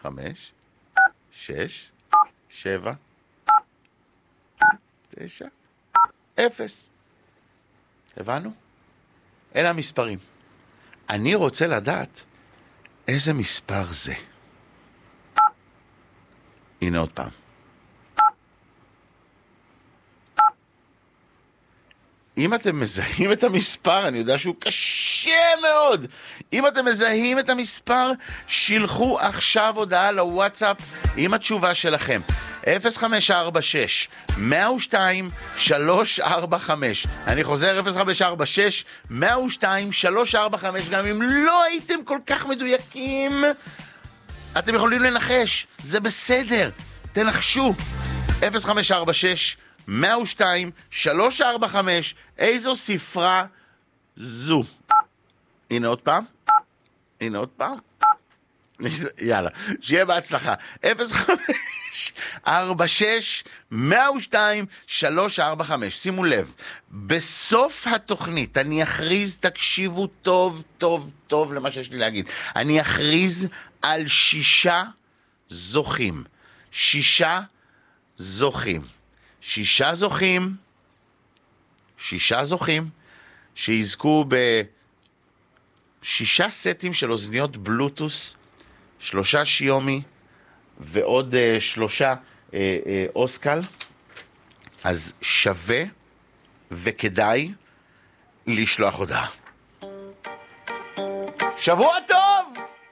5, 6, 7, 9, 0. הבנו? אלה המספרים. אני רוצה לדעת איזה מספר זה. הנה עוד פעם. אם אתם מזהים את המספר, אני יודע שהוא קשה מאוד. אם אתם מזהים את המספר, שילחו עכשיו הודעה לוואטסאפ עם התשובה שלכם. 0546 102 345. אני חוזר 0546 102 345. גם אם לא הייתם כל כך מדויקים, אתם יכולים לנחש. זה בסדר. תנחשו. 0546 102 345. איזו ספרה זו? הנה עוד פעם. הנה עוד פעם. יאללה, שיהיה בהצלחה. 0546 102 345. שימו לב, בסוף התוכנית אני אכריז, תקשיבו טוב טוב טוב למה שיש לי להגיד, אני אכריז על 6 זוכים. 6 זוכים. 6 זוכים. 6 זוכים שיזכו ב6 סטים של אוזניות בלוטוס, 3 שיומי ועוד 3 אוסקל. אז שווה וכדאי לשלוח הודעה. שבוע טוב!